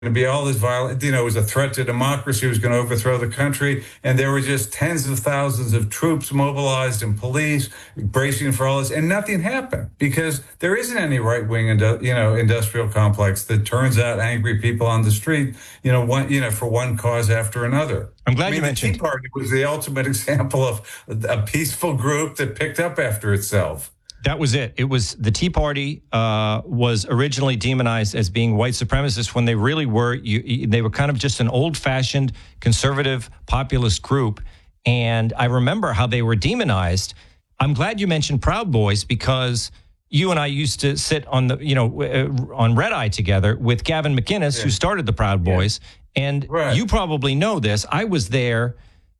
to be all this violent, it was a threat to democracy, it was going to overthrow the country. And there were just tens of thousands of troops mobilized and police bracing for all this. And nothing happened because there isn't any right wing, industrial complex that turns out angry people on the street, for one cause after another. I'm glad you mentioned the Tea Party was the ultimate example of a peaceful group that picked up after itself. That was it. It was the Tea Party was originally demonized as being white supremacists when they really were. They were kind of just an old-fashioned conservative populist group. And I remember how they were demonized. I'm glad you mentioned Proud Boys because you and I used to sit on on Red Eye together with Gavin McInnes, who started the Proud Boys. And you probably know this. I was there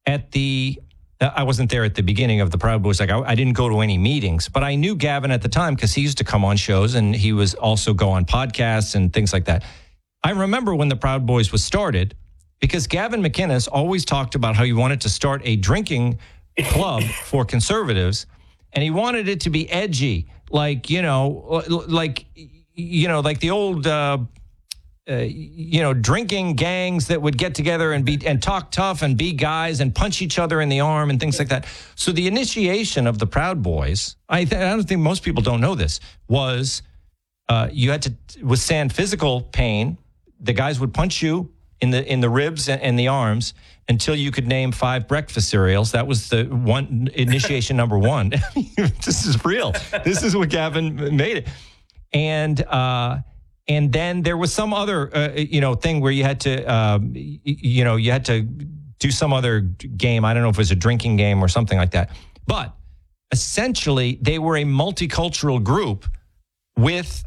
I wasn't there at the beginning of the Proud Boys. I didn't go to any meetings, but I knew Gavin at the time because he used to come on shows and he was also go on podcasts and things like that. I remember when the Proud Boys was started because Gavin McInnes always talked about how he wanted to start a drinking club for conservatives, and he wanted it to be edgy, like the old drinking gangs that would get together and talk tough and be guys and punch each other in the arm and things like that. So the initiation of the Proud Boys, I don't think most people don't know this, was you had to withstand physical pain. The guys would punch you in the ribs and the arms until you could name 5 breakfast cereals. That was the one initiation number 1. This is real. This is what Gavin made it. And then there was some other, thing where you had to do some other game. I don't know if it was a drinking game or something like that. But essentially, they were a multicultural group with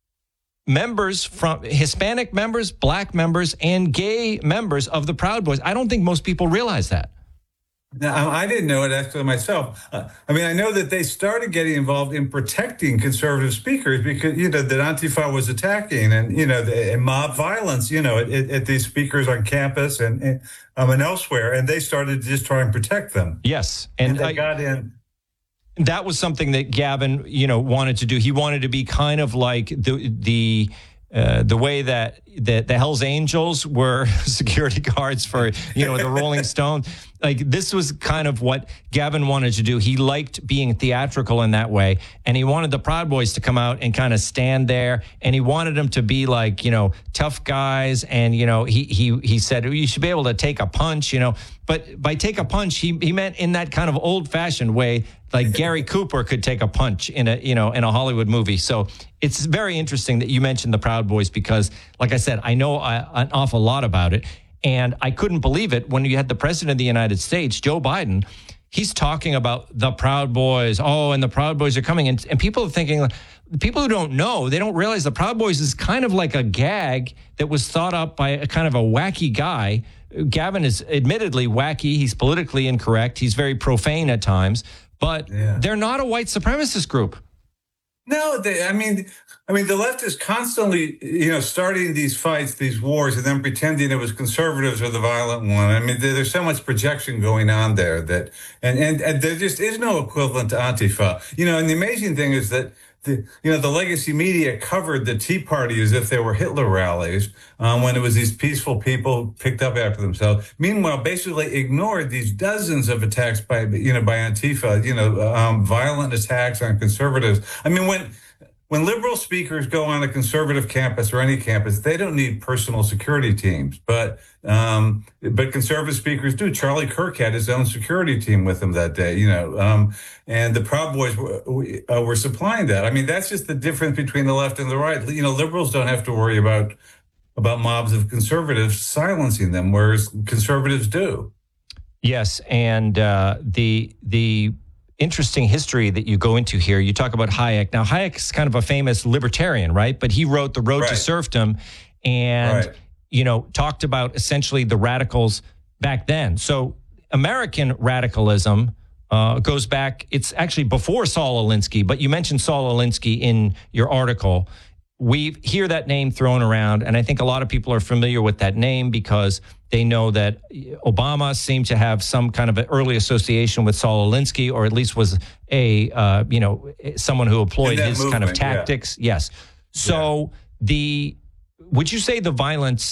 members from Hispanic members, black members, and gay members of the Proud Boys. I don't think most people realize that. Now, I didn't know it actually myself. I know that they started getting involved in protecting conservative speakers because, that Antifa was attacking and mob violence, at these speakers on campus and elsewhere. And they started to just try and protect them. Yes. And they got in. That was something that Gavin, wanted to do. He wanted to be kind of like the way that the Hells Angels were security guards for, the Rolling Stones. Like, this was kind of what Gavin wanted to do. He liked being theatrical in that way. And he wanted the Proud Boys to come out and kind of stand there. And he wanted them to be like, tough guys. And, he said, you should be able to take a punch, But by take a punch, he meant in that kind of old fashioned way, like Gary Cooper could take a punch in a Hollywood movie. So it's very interesting that you mentioned the Proud Boys because, like I said, I know an awful lot about it. And I couldn't believe it when you had the president of the United States, Joe Biden. He's talking about the Proud Boys. Oh, and the Proud Boys are coming. And people are thinking, people who don't know, they don't realize the Proud Boys is kind of like a gag that was thought up by a kind of a wacky guy. Gavin is admittedly wacky. He's politically incorrect. He's very profane at times. But they're not a white supremacist group. No, the left is constantly, starting these fights, these wars, and then pretending it was conservatives are the violent one. There's so much projection going on there that, and there just is no equivalent to Antifa. And the amazing thing is that the legacy media covered the Tea Party as if they were Hitler rallies when it was these peaceful people picked up after themselves. Meanwhile, basically ignored these dozens of attacks by Antifa, violent attacks on conservatives. When liberal speakers go on a conservative campus or any campus, they don't need personal security teams, but conservative speakers do. Charlie Kirk had his own security team with him that day, and the Proud Boys were supplying that. That's just the difference between the left and the right. Liberals don't have to worry about mobs of conservatives silencing them, whereas conservatives do. Yes, and the interesting history that you go into here. You talk about Hayek. Now, Hayek's kind of a famous libertarian, right? But he wrote The Road to Serfdom and, talked about essentially the radicals back then. So American radicalism goes back, it's actually before Saul Alinsky, but you mentioned Saul Alinsky in your article. We hear that name thrown around, and I think a lot of people are familiar with that name because they know that Obama seemed to have some kind of an early association with Saul Alinsky, or at least was someone who employed his movement, kind of tactics. Yeah. Yes. So would you say the violence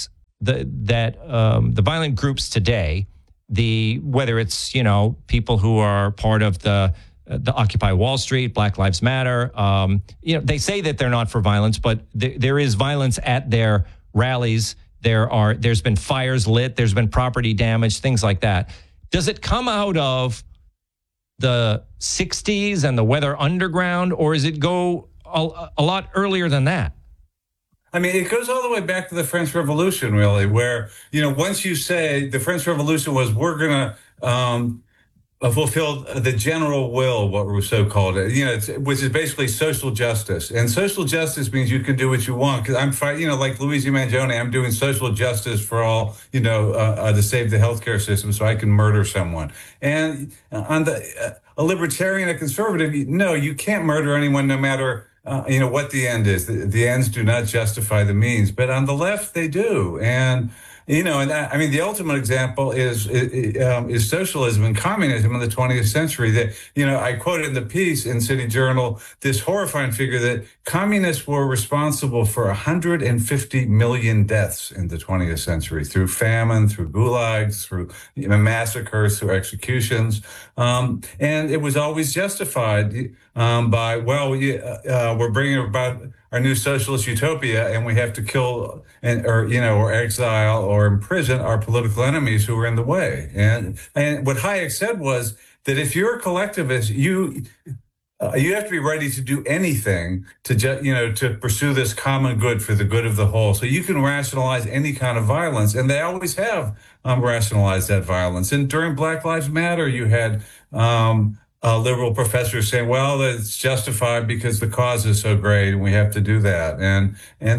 the violent groups today, whether it's people who are part of the Occupy Wall Street, Black Lives Matter, they say that they're not for violence, but there is violence at their rallies. There's been fires lit, there's been property damage, things like that. Does it come out of the 60s and the Weather Underground, or does it go a lot earlier than that? I mean, it goes all the way back to the French Revolution, really, where, once you say the French Revolution was, we're going to fulfill the general will, what Rousseau called it, which is basically social justice. And social justice means you can do what you want. Because I'm fighting, like Luigi Mangione, I'm doing social justice for all, to save the healthcare system so I can murder someone. And on a libertarian, a conservative, no, you can't murder anyone no matter what the end is. The ends do not justify the means, but on the left, they do. And, the ultimate example is socialism and communism in the 20th century. That, I quoted in the piece in City Journal this horrifying figure that communists were responsible for 150 million deaths in the 20th century through famine, through gulags, through massacres, through executions. And it was always justified by, we're bringing about our new socialist utopia, and we have to kill or exile or imprison our political enemies who are in the way. And what Hayek said was that if you're a collectivist, you have to be ready to do anything to pursue this common good for the good of the whole. So you can rationalize any kind of violence, and they always have rationalized that violence. And during Black Lives Matter, you had liberal professors saying, well, it's justified because the cause is so great and we have to do that. And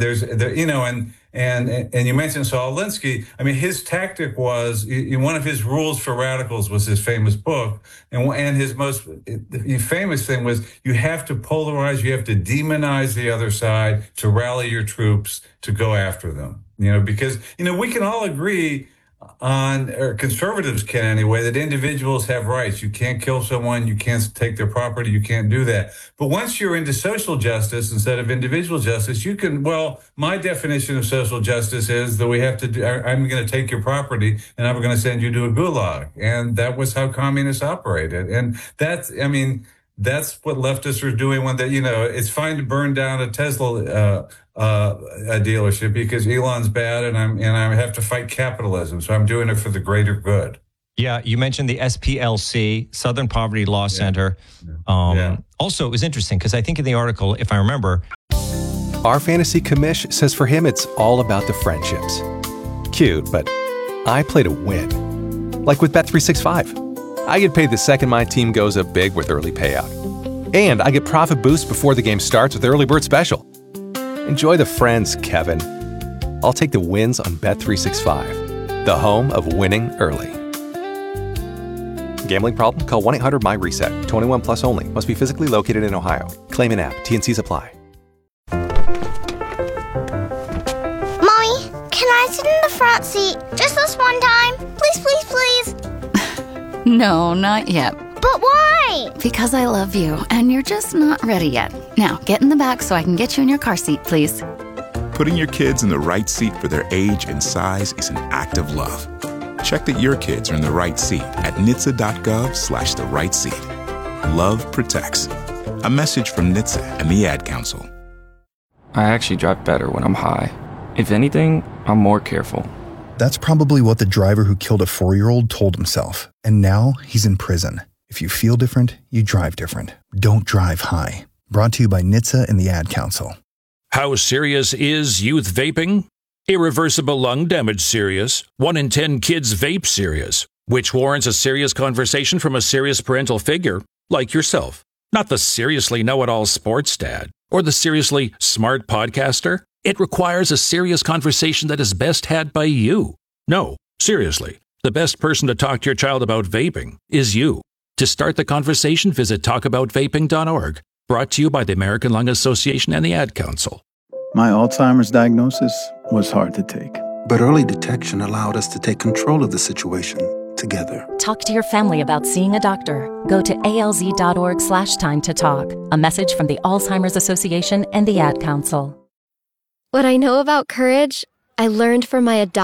you mentioned Saul Alinsky. I mean, his tactic was, one of his rules for radicals was his famous book. And his most famous thing was, you have to polarize, you have to demonize the other side to rally your troops to go after them. Because, we can all agree or conservatives can anyway, that individuals have rights. You can't kill someone, you can't take their property, you can't do that. But once you're into social justice instead of individual justice, you can, my definition of social justice is that we have to do, I'm going to take your property and I'm going to send you to a gulag. And that was how communists operated. And that's what leftists are doing when they, it's fine to burn down a Tesla a dealership because Elon's bad and I have to fight capitalism. So I'm doing it for the greater good. Yeah, you mentioned the SPLC, Southern Poverty Law Center. Also, it was interesting because I think in the article, if I remember, our fantasy commish says for him it's all about the friendships. Cute, but I play to win. Like with Bet365. I get paid the second my team goes up big with early payout. And I get profit boost before the game starts with Early Bird Special. Enjoy the friends, Kevin. I'll take the wins on Bet365, the home of winning early. Gambling problem? Call 1-800-MY-RESET. 21 plus only. Must be physically located in Ohio. Claim in app. T&Cs apply. Mommy, can I sit in the front seat just this one time? Please, please, please. No, not yet. But why? Because I love you, and you're just not ready yet. Now, get in the back so I can get you in your car seat, please. Putting your kids in the right seat for their age and size is an act of love. Check that your kids are in the right seat at NHTSA.gov/the right seat. Love protects. A message from NHTSA and the Ad Council. I actually drive better when I'm high. If anything, I'm more careful. That's probably what the driver who killed a 4-year-old told himself. And now he's in prison. If you feel different, you drive different. Don't drive high. Brought to you by NHTSA and the Ad Council. How serious is youth vaping? Irreversible lung damage serious. 1 in 10 kids vape serious, which warrants a serious conversation from a serious parental figure like yourself. Not the seriously know-it-all sports dad or the seriously smart podcaster. It requires a serious conversation that is best had by you. No, seriously, the best person to talk to your child about vaping is you. To start the conversation, visit talkaboutvaping.org. Brought to you by the American Lung Association and the Ad Council. My Alzheimer's diagnosis was hard to take. But early detection allowed us to take control of the situation together. Talk to your family about seeing a doctor. Go to alz.org/time to talk. A message from the Alzheimer's Association and the Ad Council. What I know about courage, I learned from my adopted